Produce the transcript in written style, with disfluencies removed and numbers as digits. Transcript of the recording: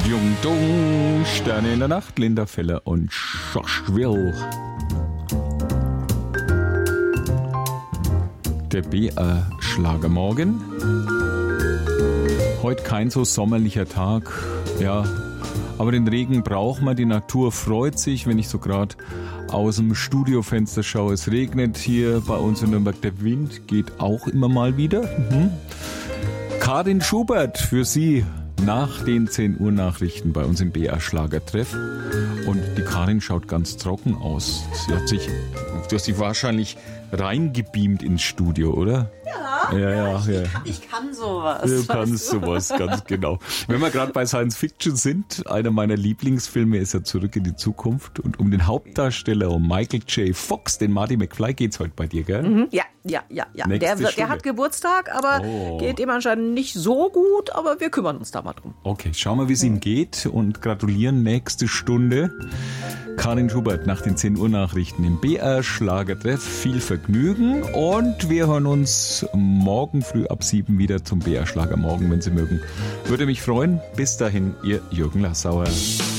Jung Dung, Sterne in der Nacht, Linda Feller und Josh Will. Der BR Schlagermorgen. Heute kein so sommerlicher Tag, ja, aber den Regen braucht man, die Natur freut sich, wenn ich so gerade aus dem Studiofenster schaue. Es regnet hier bei uns in Nürnberg, der Wind geht auch immer mal wieder. Karin Schubert für Sie nach den 10 Uhr Nachrichten bei uns im BR Schlagertreff. Und die Karin schaut ganz trocken aus. Du hast dich wahrscheinlich reingebeamt ins Studio, oder? Ja. Ich kann sowas. Du kannst sowas, ganz genau. Wenn wir gerade bei Science Fiction sind, einer meiner Lieblingsfilme ist ja Zurück in die Zukunft. Und um den Hauptdarsteller, um Michael J. Fox, den Marty McFly, geht's heute bei dir, gell? Mhm. Ja. Der hat Geburtstag, aber geht ihm anscheinend nicht so gut, aber wir kümmern uns da mal drum. Okay, schauen wir, wie es ihm geht und gratulieren nächste Stunde. Karin Schubert nach den 10 Uhr Nachrichten im BR Schlagertreff. Viel Vergnügen und wir hören uns morgen früh ab 7 wieder zum BR Schlagermorgen, wenn Sie mögen. Würde mich freuen. Bis dahin, Ihr Jürgen Lassauer.